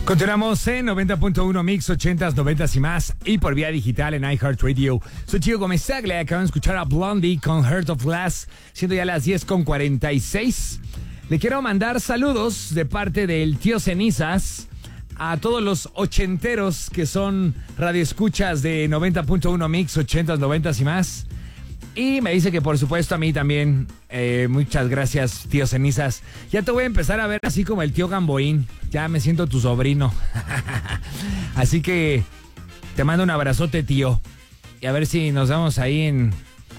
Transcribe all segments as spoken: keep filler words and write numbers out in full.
Continuamos en noventa punto uno Mix, ochentas, noventas y más, y por vía digital en iHeartRadio. Soy Chico Gómez Tagle, acaban de escuchar a Blondie con Heart of Glass, siendo ya las diez con cuarenta y seis. Le quiero mandar saludos de parte del tío Cenizas a todos los ochenteros que son radioescuchas de noventa punto uno Mix, ochentas, noventas y más. Y me dice que por supuesto a mí también. Eh, muchas gracias, tío Cenizas. Ya te voy a empezar a ver así como el tío Gamboín. Ya me siento tu sobrino. Así que te mando un abrazote, tío. Y a ver si nos vemos ahí en,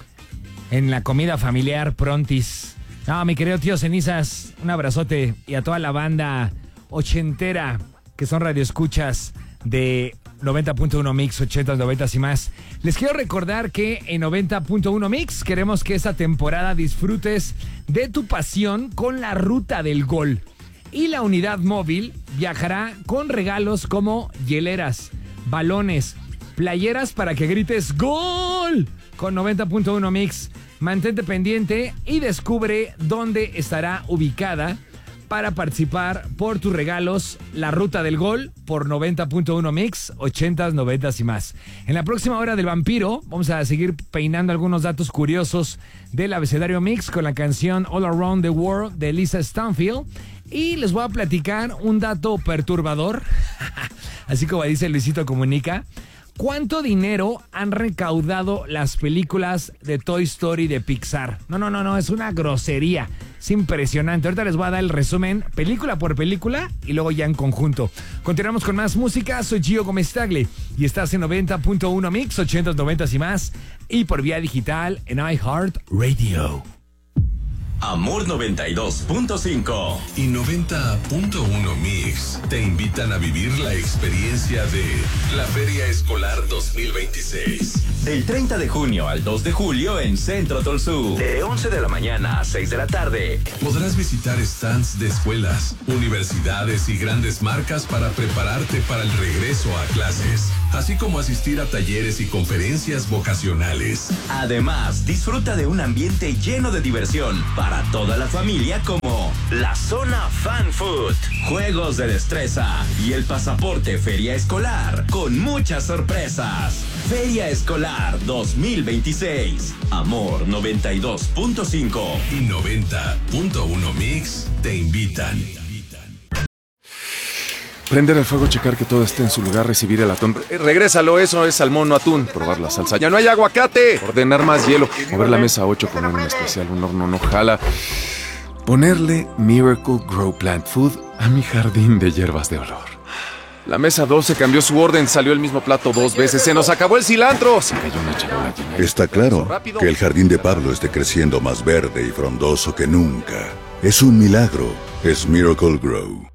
en la comida familiar prontis. No, mi querido tío Cenizas, un abrazote. Y a toda la banda ochentera que son radioescuchas de noventa punto uno Mix, ochentas, noventas y más. Les quiero recordar que en noventa punto uno Mix queremos que esta temporada disfrutes de tu pasión con la Ruta del Gol. Y la unidad móvil viajará con regalos como hieleras, balones, playeras para que grites ¡Gol! Con noventa punto uno Mix. Mantente pendiente y descubre dónde estará ubicada para participar por tus regalos, la Ruta del Gol por noventa punto uno Mix, ochentas, noventas y más. En la próxima hora del vampiro vamos a seguir peinando algunos datos curiosos del abecedario Mix con la canción All Around the World de Lisa Stanfield. Y les voy a platicar un dato perturbador, así como dice Luisito Comunica. ¿Cuánto dinero han recaudado las películas de Toy Story de Pixar? No, no, no, no, es una grosería. Es impresionante. Ahorita les voy a dar el resumen película por película y luego ya en conjunto. Continuamos con más música. Soy Gio Gómez Tagle y estás en noventa punto uno Mix, ochentas, noventas y más, y por vía digital en iHeartRadio. Amor noventa y dos punto cinco y noventa punto uno Mix te invitan a vivir la experiencia de la Feria Escolar dos mil veintiséis. Del treinta de junio al dos de julio en Centro Tolsú. De once de la mañana a seis de la tarde. Podrás visitar stands de escuelas, universidades y grandes marcas para prepararte para el regreso a clases, así como asistir a talleres y conferencias vocacionales. Además, disfruta de un ambiente lleno de diversión para toda la familia, como la zona Fan Food, juegos de destreza y el pasaporte Feria Escolar con muchas sorpresas. Feria Escolar dos mil veintiséis. Amor noventa y dos punto cinco y noventa punto uno Mix te invitan. Prender el fuego, checar que todo esté en su lugar, recibir el atún. Eh, regrésalo, eso es salmón, no atún. Probar la salsa. ¡Ya no hay aguacate! Ordenar más hielo. Mover la mesa ocho, poner un especial, un horno no jala. Ponerle Miracle Grow Plant Food a mi jardín de hierbas de olor. La mesa doce cambió su orden, salió el mismo plato dos veces. ¡Se nos acabó el cilantro! Se cayó una charola llena. Está claro que el jardín de Pablo esté creciendo más verde y frondoso que nunca. Es un milagro. Es Miracle Grow.